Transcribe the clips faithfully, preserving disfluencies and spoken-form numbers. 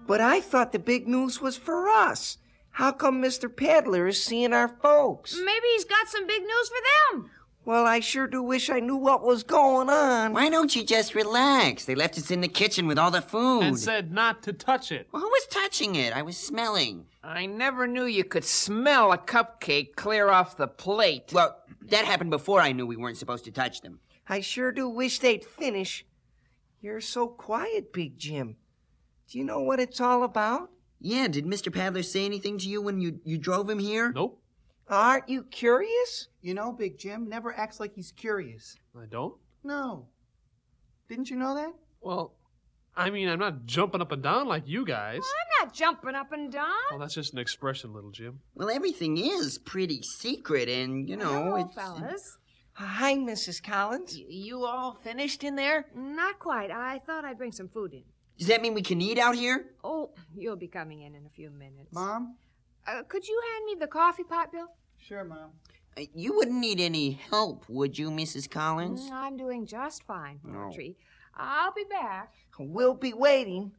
But I thought the big news was for us. How come Mister Paddler is seeing our folks? Maybe he's got some big news for them. Well, I sure do wish I knew what was going on. Why don't you just relax? They left us in the kitchen with all the food. And said not to touch it. Well, who was touching it? I was smelling. I never knew you could smell a cupcake clear off the plate. Well, that happened before I knew we weren't supposed to touch them. I sure do wish they'd finish. You're so quiet, Big Jim. Do you know what it's all about? Yeah, did Mister Paddler say anything to you when you, you drove him here? Nope. Aren't you curious? You know, Big Jim never acts like he's curious. I don't? No. Didn't you know that? Well, I mean, I'm not jumping up and down like you guys. I'm not jumping up and down. Well, that's just an expression, little Jim. Well, everything is pretty secret, and, you know, Hello, it's... fellas. Hi, Missus Collins. Y- you all finished in there? Not quite. I thought I'd bring some food in. Does that mean we can eat out here? Oh, you'll be coming in in a few minutes. Mom? Uh, could you hand me the coffee pot, Bill? Sure, Mom. Uh, you wouldn't need any help, would you, Missus Collins? Mm, I'm doing just fine, No. Marjorie. I'll be back. We'll be waiting.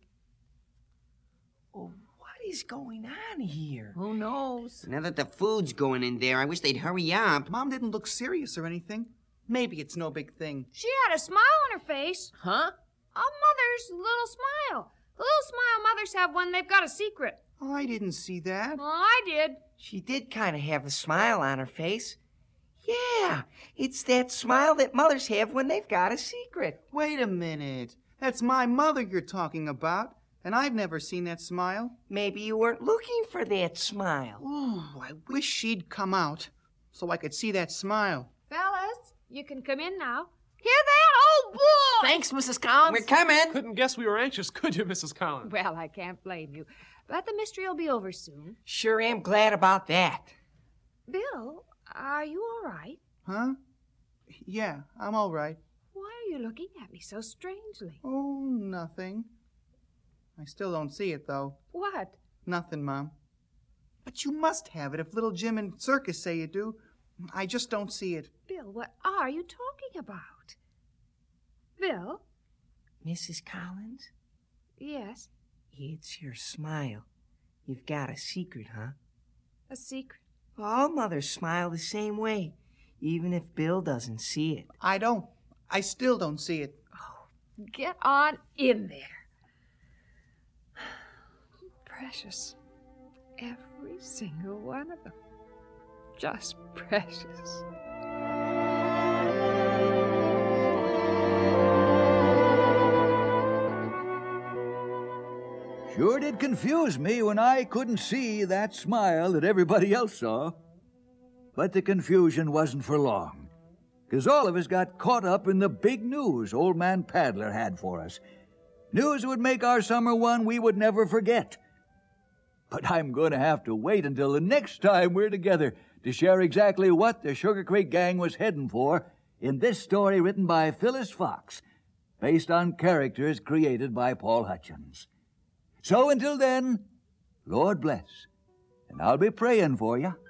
Oh, what is going on here? Who knows? Now that the food's going in there, I wish they'd hurry up. Mom didn't look serious or anything. Maybe it's no big thing. She had a smile on her face. Huh? A mother's little smile. The little smile mothers have when they've got a secret. Oh, I didn't see that. Well, I did. She did kind of have a smile on her face. Yeah, it's that smile that mothers have when they've got a secret. Wait a minute. That's my mother you're talking about, and I've never seen that smile. Maybe you weren't looking for that smile. Oh, I wish she'd come out so I could see that smile. Fellas, you can come in now. Hear that? Oh, boy! Thanks, Missus Collins. We're coming. Couldn't guess we were anxious, could you, Missus Collins? Well, I can't blame you. But the mystery will be over soon. Sure am glad about that. Bill, are you all right? Huh? Yeah, I'm all right. Why are you looking at me so strangely? Oh, nothing. I still don't see it, though. What? Nothing, Mom. But you must have it if little Jim and Circus say you do. I just don't see it. Bill, what are you talking about? Bill? Missus Collins, Yes, it's your smile. You've got a secret, huh? a secret. All mothers smile the same way, even if Bill doesn't see it. I don't. I still don't see it. Get on in there. Precious. Every single one of them. Just precious. Sure did confuse me when I couldn't see that smile that everybody else saw. But the confusion wasn't for long, 'cause all of us got caught up in the big news Old Man Paddler had for us. News would make our summer one we would never forget. But I'm going to have to wait until the next time we're together to share exactly what the Sugar Creek Gang was heading for in this story written by Phyllis Fox, based on characters created by Paul Hutchins. So until then, Lord bless, and I'll be praying for you.